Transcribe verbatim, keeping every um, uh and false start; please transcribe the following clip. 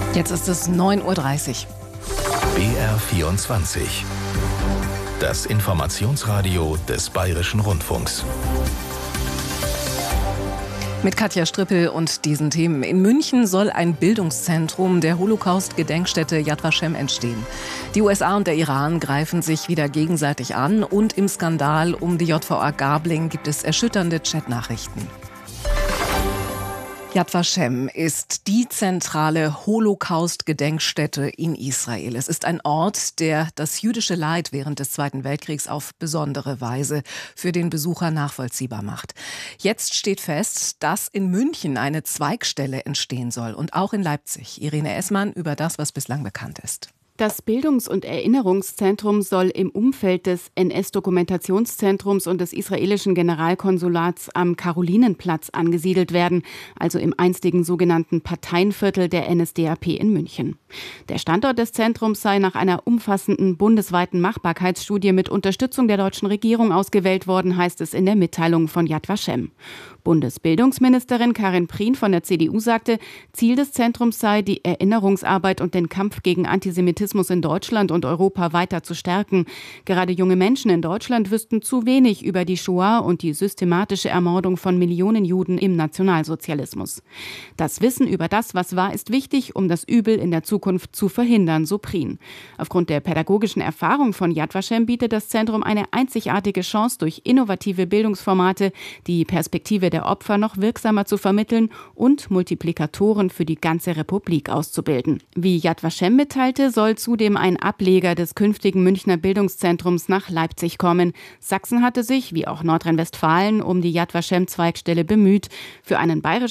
Jetzt ist es neun Uhr dreißig. B R vierundzwanzig. Das Informationsradio des Bayerischen Rundfunks. Mit Katja Strippel und diesen Themen. In München soll ein Bildungszentrum der Holocaust-Gedenkstätte Yad Vashem entstehen. Die U S A und der Iran greifen sich wieder gegenseitig an und im Skandal um die J V A Gabling gibt es erschütternde Chatnachrichten. Yad Vashem ist die zentrale Holocaust-Gedenkstätte in Israel. Es ist ein Ort, der das jüdische Leid während des Zweiten Weltkriegs auf besondere Weise für den Besucher nachvollziehbar macht. Jetzt steht fest, dass in München eine Zweigstelle entstehen soll und auch in Leipzig. Irene Essmann über das, was bislang bekannt ist. Das Bildungs- und Erinnerungszentrum soll im Umfeld des N S-Dokumentationszentrums und des israelischen Generalkonsulats am Karolinenplatz angesiedelt werden, also im einstigen sogenannten Parteienviertel der N S D A P in München. Der Standort des Zentrums sei nach einer umfassenden bundesweiten Machbarkeitsstudie mit Unterstützung der deutschen Regierung ausgewählt worden, heißt es in der Mitteilung von Yad Vashem. Bundesbildungsministerin Karin Prien von der C D U sagte, Ziel des Zentrums sei, die Erinnerungsarbeit und den Kampf gegen Antisemitismus in Deutschland und Europa weiter zu stärken. Gerade junge Menschen in Deutschland wüssten zu wenig über die Shoah und die systematische Ermordung von Millionen Juden im Nationalsozialismus. Das Wissen über das, was war, ist wichtig, um das Übel in der Zukunft zu verhindern, so Prien. Aufgrund der pädagogischen Erfahrung von Yad Vashem bietet das Zentrum eine einzigartige Chance, durch innovative Bildungsformate die Perspektive der Opfer noch wirksamer zu vermitteln und Multiplikatoren für die ganze Republik auszubilden. Wie Yad Vashem mitteilte, soll zudem ein Ableger des künftigen Münchner Bildungszentrums nach Leipzig kommen. Sachsen hatte sich, wie auch Nordrhein-Westfalen, um die Yad Vashem-Zweigstelle bemüht. Für einen bayerischen